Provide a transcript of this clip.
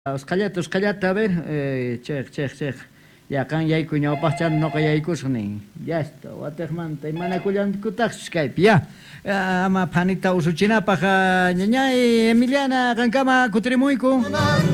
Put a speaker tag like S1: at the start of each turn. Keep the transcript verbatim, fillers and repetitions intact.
S1: Euskallata, Euskallata, a ver, eh, chej, chej, chej. Ya kan yayku ñawpaqchan noqa yaykusqnin. Ya está, watekmanta imana kullankutaqchu kaypi, ya. Ya, ama phanita usuchinapaq ñañay Emiliana kankama kutirimuyku.